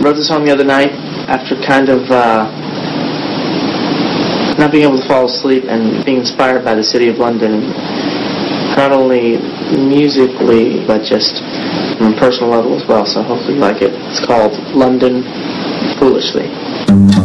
wrote the song the other night after kind of not being able to fall asleep and being inspired by the city of London, not only musically, but just on a personal level as well. So hopefully you like it. It's called London Foolishly.